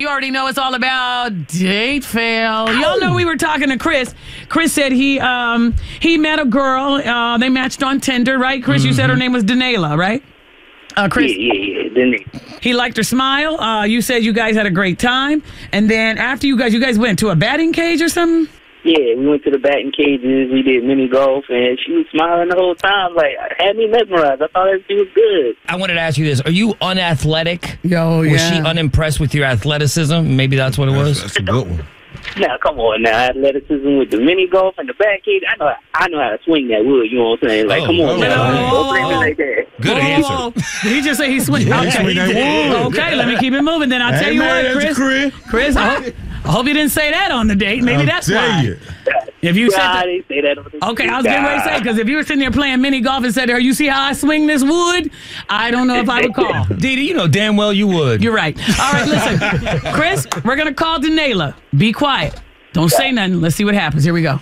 you already know it's all about date fail. Y'all know we were talking to Chris. Chris said he met a girl. They matched on Tinder, right? Chris, you said her name was Danela, right? Chris. Yeah, Danela. He liked her smile. You said you guys had a great time. And then after you guys went to a batting cage or something? Yeah, we went to the batting cages. We did mini golf, and she was smiling the whole time. Like, had me mesmerized. I thought everything was good. I wanted to ask you this. Are you unathletic? Yo, Was she unimpressed with your athleticism? Maybe that's what it was? That's a good one. Now, come on now. Athleticism with the mini golf and the bat cage. I know how to swing that wood, you know what I'm saying? Like, come on now. Don't blame me like that. Good answer. Did he just say he swing? Okay, let me keep it moving. Then I'll tell you what, Chris, I hope you didn't say that on the date. Maybe that's why. If you said I didn't say that on the date. Okay, I was getting ready to say, because if you were sitting there playing mini golf and said to her, you see how I swing this wood? I don't know if I would call. Didi, you know damn well you would. You're right. All right, listen. Chris, we're going to call Danela. Be quiet. Don't say nothing. Let's see what happens. Here we go.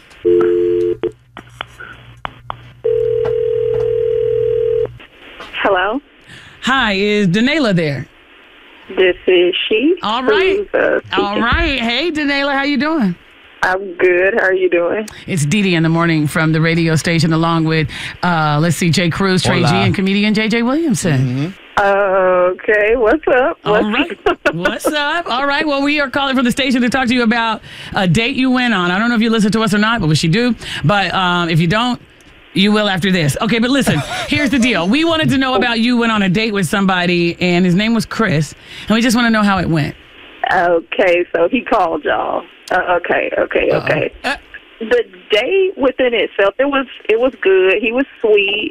Hello? Hi, is Danela there? This is she. All right. All right. Hey, Danela, how you doing? I'm good. How are you doing? It's Didi in the morning from the radio station along with, Jay Cruz, Trey G, and comedian JJ Williamson. Okay. What's up? All right. What's up? All right. Well, we are calling from the station to talk to you about a date you went on. I don't know if you listen to us or not, but we should do. But if you don't, you will after this. Okay, but listen, here's the deal. We wanted to know about you went on a date with somebody, and his name was Chris, and we just want to know how it went. Okay, so he called y'all. Okay. The date within itself, it was good. He was sweet.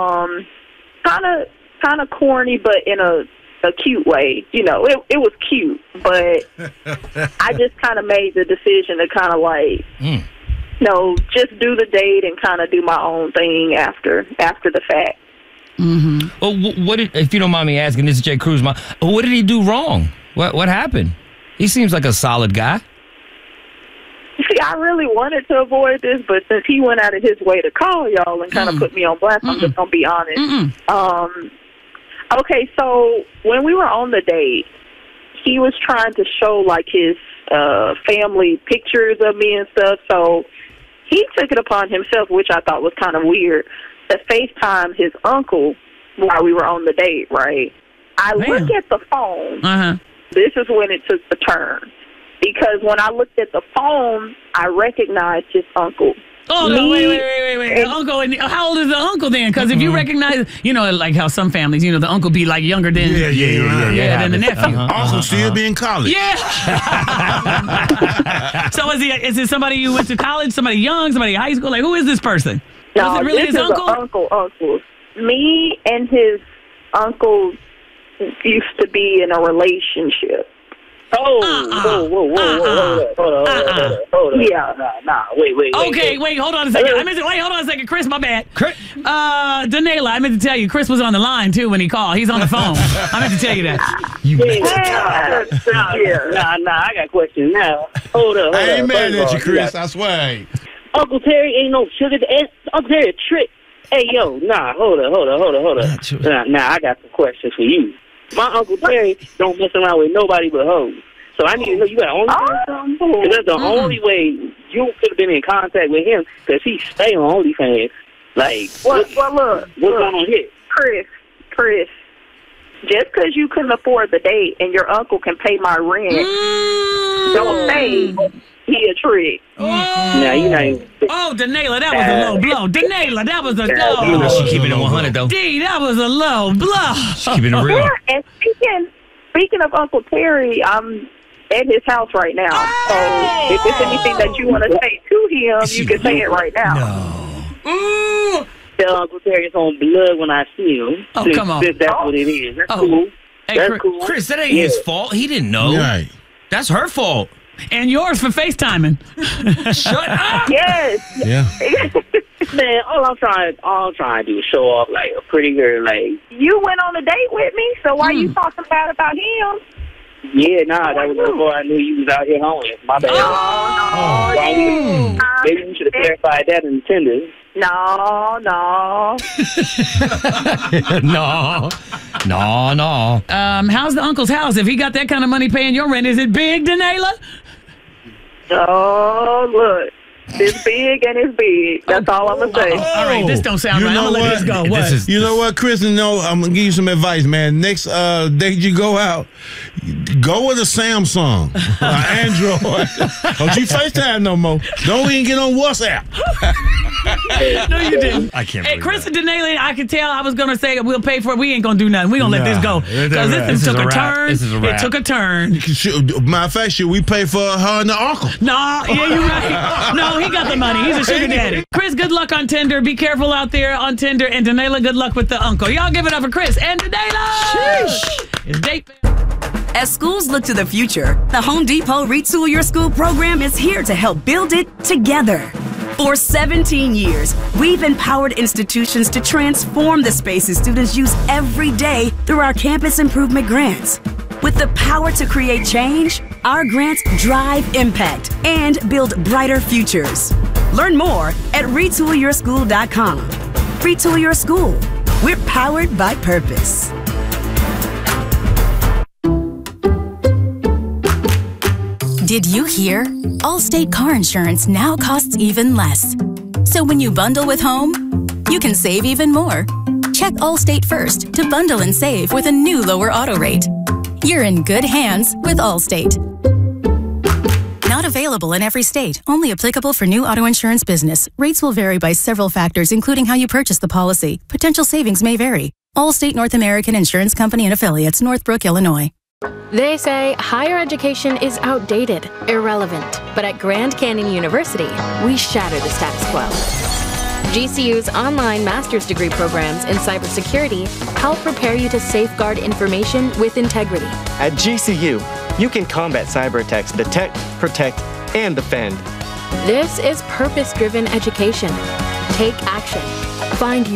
Kind of corny, but in a cute way. You know, it was cute, but I just kind of made the decision to kind of like. No, just do the date and kind of do my own thing after the fact. Mm-hmm. Well, if you don't mind me asking, this is Jay Cruz. What did he do wrong? What happened? He seems like a solid guy. See, I really wanted to avoid this, but since he went out of his way to call y'all and kind of put me on blast, I'm just going to be honest. Okay, so when we were on the date, he was trying to show, like, his family pictures of me and stuff, so he took it upon himself, which I thought was kind of weird, to FaceTime his uncle while we were on the date, right? I look at the phone. This is when it took the turn. Because when I looked at the phone, I recognized his uncle. Oh, no, wait. Uncle, and how old is the uncle then? Because if you recognize, you know, like how some families, you know, the uncle be like younger than, than the nephew. Uncle still be in college. Yeah. So is it somebody you went to college, somebody young, somebody high school? Like, who is this person? No, was it really this his is uncle? Uncle. Me and his uncle used to be in a relationship. Whoa, hold on. Yeah, nah, wait. Okay, wait, hold on a second. Hold on a second. Chris, my bad. Danela, I meant to tell you, Chris was on the line, too, when he called. He's on the phone. I meant to tell you that. Nah, I got questions now. Hold up. I ain't mad at you, Chris. I swear I ain't. Uncle Terry ain't no sugar. Uncle Terry a trick. Hey, yo, nah, hold up. Nah, I got some questions for you. My Uncle Terry don't mess around with nobody but hoes. So I need to know, you got OnlyFans something? Because that's the only way you could have been in contact with him, because he stay on OnlyFans. Like, what's going on here? Chris, just because you couldn't afford the date and your uncle can pay my rent, don't say he a trick. Now, you know. Oh, Danela, that was a low blow. Danela, that was a low. You know she keeping it 100 though. D, that was a low blow. She keeping it real. Yeah, and speaking of Uncle Terry, I'm at his house right now. So if there's anything that you want to say to him, you can say it right now. No. Tell Uncle Terry it's on blood when I see him. Oh, come on. That's what it is. That's cool. Hey, That's cool. Chris, that ain't his fault. He didn't know. Right. That's her fault. And yours for FaceTiming. Shut up. Yes. Yeah. Man, all I'm trying to do is show off like a pretty girl. Like, you went on a date with me, so why you talking bad about him? Yeah, nah, that was before I knew you was out here homeless. My bad. Maybe you should have clarified that in Tinder. No. No. How's the uncle's house? If he got that kind of money paying your rent, is it big, Danayla? Oh, look. It's big and it's big. That's all I'm going to say. All right, this don't sound right. I'm going to let this go. What? You know what, Chris? I'm going to give you some advice, man. Next date you go out, go with a Samsung, Android. Don't you FaceTime no more. Don't even get on WhatsApp. No, you didn't. I can't Hey, believe Chris that. and Denali, I could tell I was going to say we'll pay for it. We ain't going to do nothing. We're going to let this go. Because this took a turn. This is a wrap. It took a turn. Matter of fact, should we pay for her and the uncle? No, yeah, you're right. No, he got the money. He's a sugar daddy. Chris, good luck on Tinder. Be careful out there on Tinder. And Danayla, good luck with the uncle. Y'all give it up for Chris and Danayla. It's date. As schools look to the future, the Home Depot Retool Your School program is here to help build it together. For 17 years, we've empowered institutions to transform the spaces students use every day through our campus improvement grants. With the power to create change, our grants drive impact and build brighter futures. Learn more at retoolyourschool.com. Retool Your School. We're powered by purpose. Did you hear? Allstate car insurance now costs even less. So when you bundle with home, you can save even more. Check Allstate first to bundle and save with a new lower auto rate. You're in good hands with Allstate. Not available in every state. Only applicable for new auto insurance business. Rates will vary by several factors, including how you purchase the policy. Potential savings may vary. Allstate North American Insurance Company and Affiliates, Northbrook, Illinois. They say higher education is outdated, irrelevant. But at Grand Canyon University, we shatter the status quo. GCU's online master's degree programs in cybersecurity help prepare you to safeguard information with integrity. At GCU, you can combat cyber attacks, detect, protect, and defend. This is purpose-driven education. Take action. Find